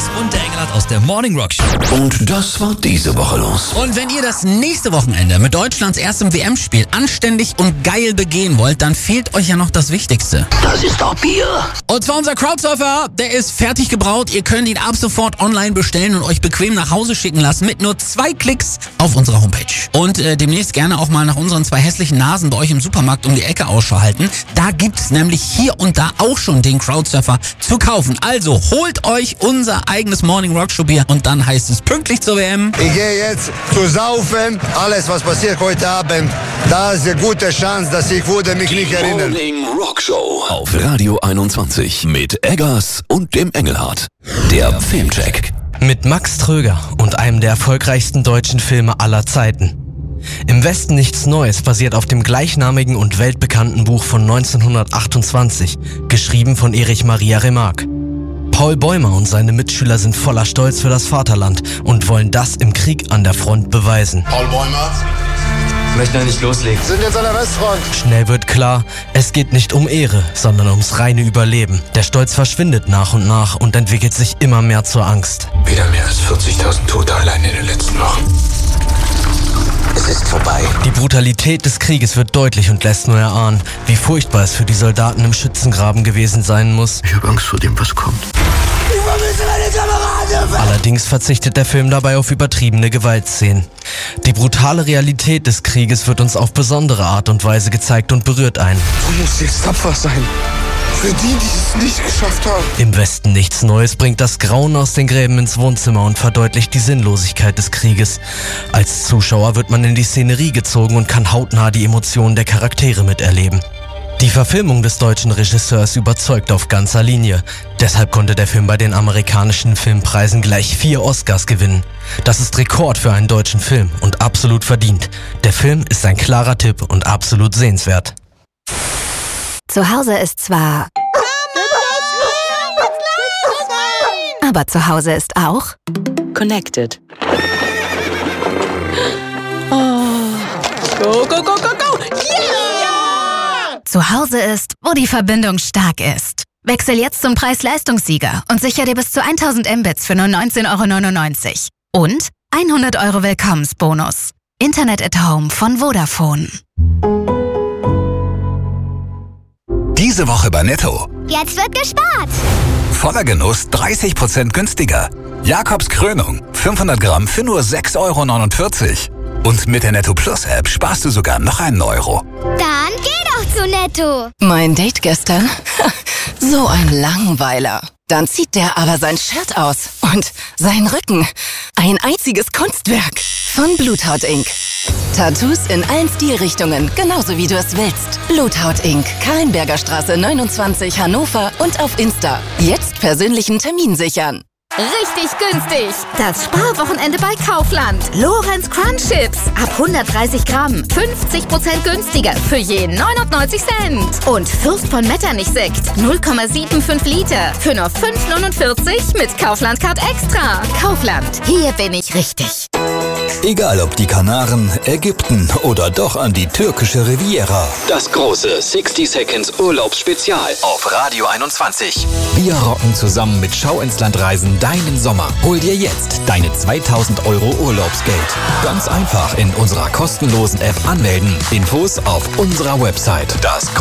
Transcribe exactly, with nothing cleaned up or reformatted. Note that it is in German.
und der Engelhardt aus der Morning Rock Show. Und das war diese Woche los. Und wenn ihr das nächste Wochenende mit Deutschlands erstem W M-Spiel anständig und geil begehen wollt, dann fehlt euch ja noch das Wichtigste. Das ist doch Bier. Und zwar unser Crowdsurfer, der ist fertig gebraut. Ihr könnt ihn ab sofort online bestellen und euch bequem nach Hause schicken lassen mit nur zwei Klicks auf unserer Homepage. Und äh, demnächst gerne auch mal nach unseren zwei hässlichen Nasen bei euch im Supermarkt um die Ecke Ausschau halten. Da gibt's nämlich hier und da auch schon den Crowdsurfer zu kaufen. Also holt euch unser eigenes Morning Rock Show Bier und dann heißt es pünktlich zur W M. Ich gehe jetzt zu saufen. Alles, was passiert heute Abend, da ist eine gute Chance, dass ich würde mich nicht erinnern. Morning Rock Show auf Radio einundzwanzig mit Eggers und dem Engelhardt. Der Filmcheck. Mit Max Tröger und einem der erfolgreichsten deutschen Filme aller Zeiten. Im Westen nichts Neues basiert auf dem gleichnamigen und weltbekannten Buch von neunzehnhundertachtundzwanzig, geschrieben von Erich Maria Remarque. Paul Bäumer und seine Mitschüler sind voller Stolz für das Vaterland und wollen das im Krieg an der Front beweisen. Paul Bäumer. Ich möchte noch nicht loslegen. Sind jetzt an der Westfront. Schnell wird klar, es geht nicht um Ehre, sondern ums reine Überleben. Der Stolz verschwindet nach und nach und entwickelt sich immer mehr zur Angst. Wieder mehr als vierzigtausend Tote allein in den letzten Wochen. Es ist vorbei. Die Brutalität des Krieges wird deutlich und lässt nur erahnen, wie furchtbar es für die Soldaten im Schützengraben gewesen sein muss. Ich habe Angst vor dem, was kommt. Allerdings verzichtet der Film dabei auf übertriebene Gewaltszenen. Die brutale Realität des Krieges wird uns auf besondere Art und Weise gezeigt und berührt einen. Du musst jetzt tapfer sein. Für die, die es nicht geschafft haben. Im Westen nichts Neues bringt das Grauen aus den Gräben ins Wohnzimmer und verdeutlicht die Sinnlosigkeit des Krieges. Als Zuschauer wird man in die Szenerie gezogen und kann hautnah die Emotionen der Charaktere miterleben. Die Verfilmung des deutschen Regisseurs überzeugt auf ganzer Linie. Deshalb konnte der Film bei den amerikanischen Filmpreisen gleich vier Oscars gewinnen. Das ist Rekord für einen deutschen Film und absolut verdient. Der Film ist ein klarer Tipp und absolut sehenswert. Zu Hause ist zwar... Aber zu Hause ist auch... Connected. Oh. Go, go, go, go, go! Yeah! Zu Hause ist, wo die Verbindung stark ist. Wechsel jetzt zum Preis-Leistungssieger und sicher dir bis zu tausend Mbits für nur neunzehn Euro neunundneunzig. Und hundert Euro Willkommensbonus. Internet at Home von Vodafone. Diese Woche bei Netto. Jetzt wird gespart. Voller Genuss dreißig Prozent günstiger. Jakobs Krönung fünfhundert Gramm für nur sechs Euro neunundvierzig. Und mit der Netto Plus App sparst du sogar noch einen Euro. Dann geh doch zu Netto. Mein Date gestern? So ein Langweiler. Dann zieht der aber sein Shirt aus. Und sein Rücken. Ein einziges Kunstwerk. Von Bluthaut Incorporated. Tattoos in allen Stilrichtungen, genauso wie du es willst. Bluthaut Incorporated. Kahlenberger Straße neunundzwanzig, Hannover und auf Insta. Jetzt persönlichen Termin sichern. Richtig günstig. Das Sparwochenende bei Kaufland. Lorenz Crunch Chips. Ab hundertdreißig Gramm. fünfzig Prozent günstiger. Für je neunundneunzig Cent. Und Fürst von Metternich Sekt. null Komma fünfundsiebzig Liter. Für nur fünf neunundvierzig mit Kaufland Card Extra. Kaufland. Hier bin ich richtig. Egal ob die Kanaren, Ägypten oder doch an die türkische Riviera. Das große sixty Seconds Urlaubsspezial auf Radio einundzwanzig. Wir rocken zusammen mit Schau ins Land Reisen deinen Sommer. Hol dir jetzt deine zweitausend Euro Urlaubsgeld. Ganz einfach in unserer kostenlosen App anmelden. Infos auf unserer Website. Das